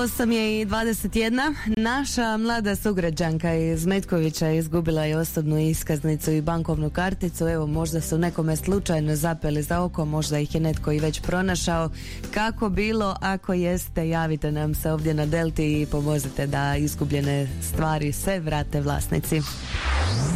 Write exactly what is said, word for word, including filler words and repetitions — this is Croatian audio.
osam je i dvadeset jedna. Naša mlada sugrađanka iz Metkovića izgubila je osobnu iskaznicu i bankovnu karticu. Evo, možda su nekome slučajno zapeli za oko, možda ih je netko i već pronašao. Kako bilo, ako jeste, javite nam se ovdje na Delti i pomozite da izgubljene stvari se vrate vlasnici.